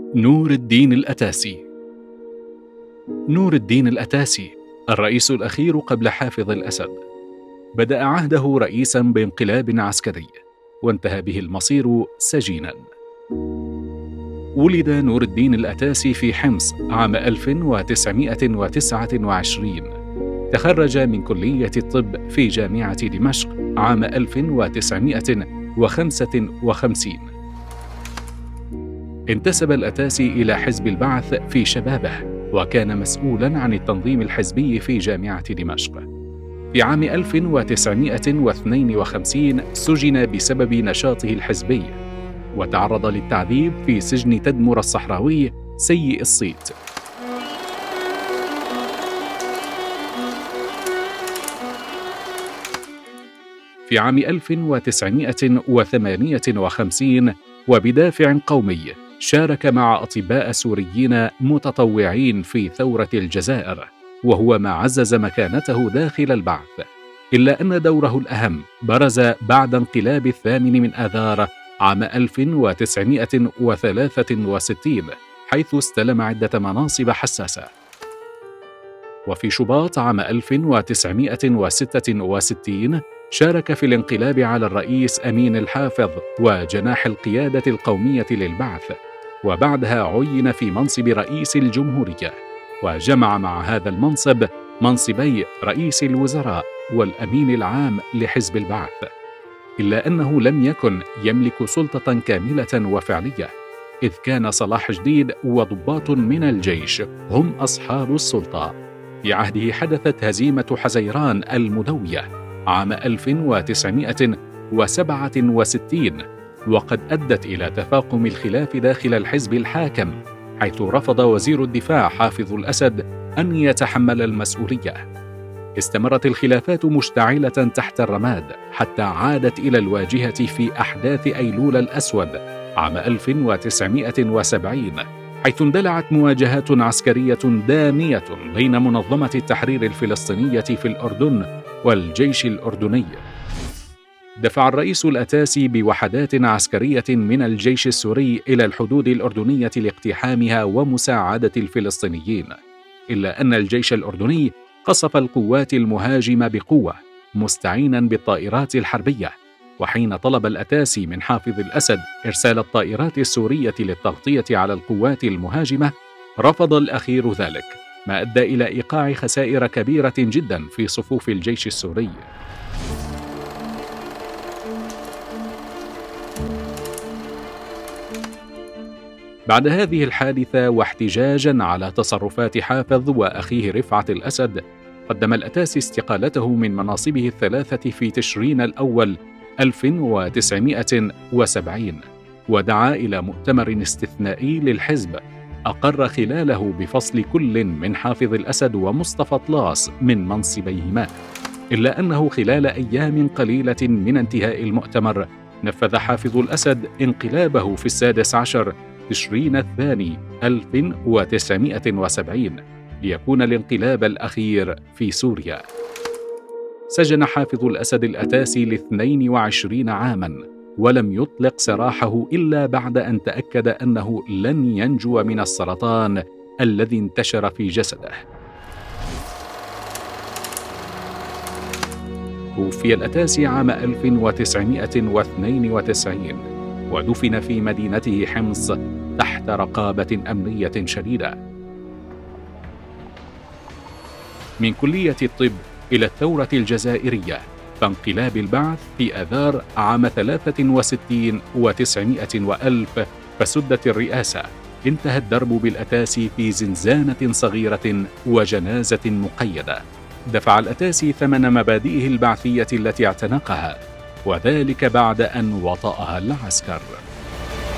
نور الدين الأتاسي. نور الدين الأتاسي الرئيس الأخير قبل حافظ الأسد، بدأ عهده رئيسا بانقلاب عسكري وانتهى به المصير سجينا. ولد نور الدين الأتاسي في حمص عام 1929. تخرج من كلية الطب في جامعة دمشق عام 1955. انتسب الأتاسي إلى حزب البعث في شبابه، وكان مسؤولاً عن التنظيم الحزبي في جامعة دمشق. في عام 1952 سجن بسبب نشاطه الحزبي، وتعرض للتعذيب في سجن تدمر الصحراوي سيء الصيت. في عام 1958 وبدافع قومي شارك مع أطباء سوريين متطوعين في ثورة الجزائر، وهو ما عزز مكانته داخل البعث، إلا أن دوره الأهم برز بعد انقلاب 8 آذار عام 1963، حيث استلم عدة مناصب حساسة. وفي شباط عام 1966 شارك في الانقلاب على الرئيس أمين الحافظ وجناح القيادة القومية للبعث، وبعدها عين في منصب رئيس الجمهورية، وجمع مع هذا المنصب منصبي رئيس الوزراء والأمين العام لحزب البعث، إلا أنه لم يكن يملك سلطة كاملة وفعلية، إذ كان صلاح جديد وضباط من الجيش هم أصحاب السلطة. في عهده حدثت هزيمة حزيران المدوية عام 1967، وقد أدت إلى تفاقم الخلاف داخل الحزب الحاكم، حيث رفض وزير الدفاع حافظ الأسد أن يتحمل المسؤولية. استمرت الخلافات مشتعلة تحت الرماد حتى عادت إلى الواجهة في أحداث أيلول الأسود عام 1970، حيث اندلعت مواجهات عسكرية دامية بين منظمة التحرير الفلسطينية في الأردن والجيش الأردني. دفع الرئيس الأتاسي بوحدات عسكرية من الجيش السوري إلى الحدود الأردنية لاقتحامها ومساعدة الفلسطينيين، إلا أن الجيش الأردني قصف القوات المهاجمة بقوة مستعينا بالطائرات الحربية. وحين طلب الأتاسي من حافظ الأسد إرسال الطائرات السورية للتغطية على القوات المهاجمة، رفض الأخير ذلك، ما أدى إلى إيقاع خسائر كبيرة جدا في صفوف الجيش السوري. بعد هذه الحادثة واحتجاجا على تصرفات حافظ وأخيه رفعت الأسد، قدم الأتاسي استقالته من مناصبه الثلاثة في تشرين الأول 1970، ودعا إلى مؤتمر استثنائي للحزب أقر خلاله بفصل كل من حافظ الأسد ومصطفى طلاس من منصبيهما، إلا أنه خلال أيام قليلة من انتهاء المؤتمر نفذ حافظ الأسد انقلابه في 16 تشرين الثاني 1970 ليكون الانقلاب الأخير في سوريا. سجن حافظ الأسد الأتاسي 22 عاماً، ولم يطلق سراحه إلا بعد أن تأكد أنه لن ينجو من السرطان الذي انتشر في جسده. توفي الأتاسي عام 1992 ودفن في مدينته حمص تحت رقابة أمنية شديدة. من كلية الطب إلى الثورة الجزائرية فانقلاب البعث في آذار عام 63 و900 وألف فسدت الرئاسة، انتهى الدرب بالأتاسي في زنزانة صغيرة وجنازة مقيدة. دفع الأتاسي ثمن مبادئه البعثية التي اعتنقها، وذلك بعد أن وطأها العسكر.